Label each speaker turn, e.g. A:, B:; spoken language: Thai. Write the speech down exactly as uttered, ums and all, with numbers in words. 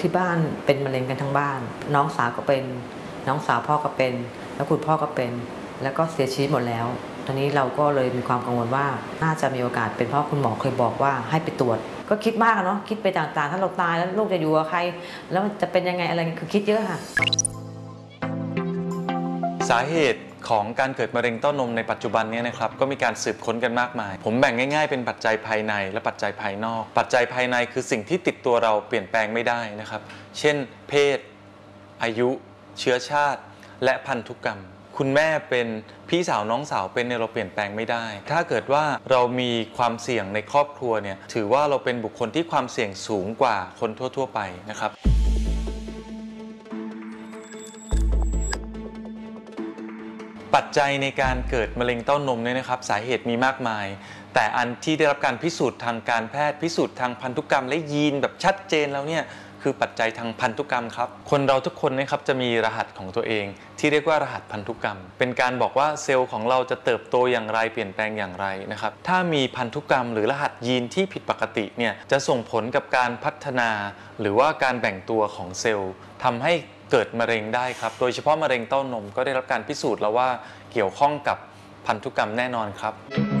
A: ที่บ้านเป็นมะเร็งกันทั้งบ้านน้องสาวก็เป็นน้องสาวพ่อก็เป็นแล้วคุณพ่อก็เป็นแล้วก็เสียชีวิตหมดแล้วตอนนี้เราก็เลยมีความกังวลว่าน่าจะมีโอกาสเป็นเพราะคุณหมอเคยบอกว่าให้ไปตรวจก็คิดมากเนาะคิดไปต่างๆถ้าเราตายแล้วลูกจะอยู่กับใครแล้วจะเป็นยังไงอะไรคือคิดเยอะค่ะ
B: สาเหตุของการเกิดมะเร็งเต้านมในปัจจุบันนี้นะครับก็มีการสืบค้นกันมากมายผมแบ่งง่ายๆเป็นปัจจัยภายในและปัจจัยภายนอกปัจจัยภายในคือสิ่งที่ติดตัวเราเปลี่ยนแปลงไม่ได้นะครับเช่นเพศอายุเชื้อชาติและพันธุกรรมคุณแม่เป็นพี่สาวน้องสาวเป็นเนี่ยเราเปลี่ยนแปลงไม่ได้ถ้าเกิดว่าเรามีความเสี่ยงในครอบครัวเนี่ยถือว่าเราเป็นบุคคลที่ความเสี่ยงสูงกว่าคนทั่วๆไปนะครับปัจจัยในการเกิดมะเร็งเต้านมเนี่ยนะครับสาเหตุมีมากมายแต่อันที่ได้รับการพิสูจน์ทางการแพทย์พิสูจน์ทางพันธุกรรมและยีนแบบชัดเจนแล้วเนี่ยคือปัจจัยทางพันธุกรรมครับคนเราทุกคนนะครับจะมีรหัสของตัวเองที่เรียกว่ารหัสพันธุกรรมเป็นการบอกว่าเซลล์ของเราจะเติบโตอย่างไรเปลี่ยนแปลงอย่างไรนะครับถ้ามีพันธุกรรมหรือรหัสยีนที่ผิดปกติเนี่ยจะส่งผลกับการพัฒนาหรือว่าการแบ่งตัวของเซลล์ทำให้เกิดมะเร็งได้ครับโดยเฉพาะมะเร็งเต้านมก็ได้รับการพิสูจน์แล้วว่าเกี่ยวข้องกับพันธุกรรมแน่นอนครับ